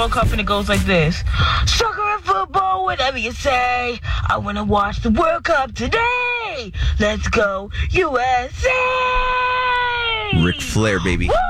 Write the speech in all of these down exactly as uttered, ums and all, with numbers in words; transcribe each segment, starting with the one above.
World Cup and it goes like this. Soccer and football, whatever you say. I want to watch the World Cup today. Let's go, U S A! Ric Flair, baby. Woo!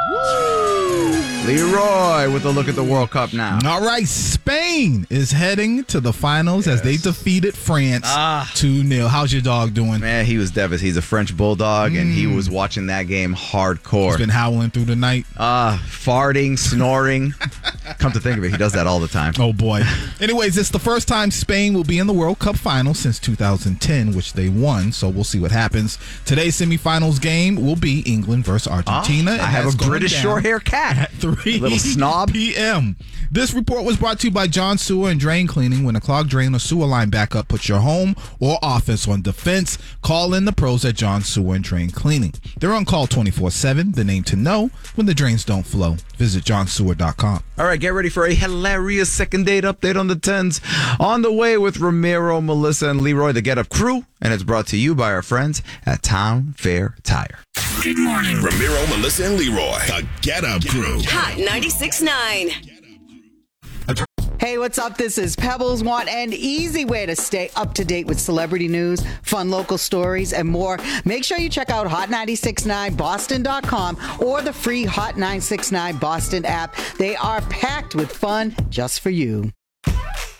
Leroy with a look at the World Cup now. All right, Spain is heading to the finals yes. as they defeated France ah. two nil. How's your dog doing? Man, he was devastated. He's a French bulldog, mm. and he was watching that game hardcore. He's been howling through the night. Ah, uh, farting, snoring. Come to think of it, he does that all the time. Oh, boy. Anyways, it's the first time Spain will be in the World Cup final since two thousand ten, which they won, so we'll see what happens. Today's semifinals game will be England versus Argentina. Oh, I have a British short-hair cat. At three little snob. p.m. This report was brought to you by John Sewer and Drain Cleaning. When a clogged drain or sewer line backup puts your home or office on defense, call in the pros at John Sewer and Drain Cleaning. They're on call twenty-four seven, the name to know when the drains don't flow. Visit john sewer dot com. All right, get ready for a hilarious second date update on the tens. On the way with Ramiro, Melissa, and Leroy, the Get Up crew. And it's brought to you by our friends at Town Fair Tire. Good morning. Ramiro, Melissa, and Leroy, the Get Up crew. Hot ninety-six point nine. Hey, what's up? This is Pebbles. Want an easy way to stay up to date with celebrity news, fun local stories, and more? Make sure you check out hot nine six nine boston dot com or the free Hot nine six nine Boston app. They are packed with fun just for you.